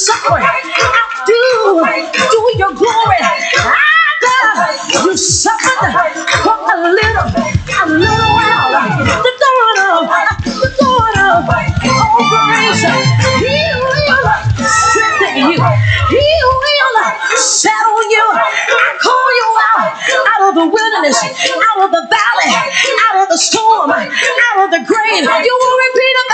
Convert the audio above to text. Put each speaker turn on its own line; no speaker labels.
suffering, outdo your glory. After you suffered for a little while, the Lord of all grace, He will strengthen you. He will settle you. I call you out of the wilderness, out of the valley, out of the storm, out of the grave. You will repeat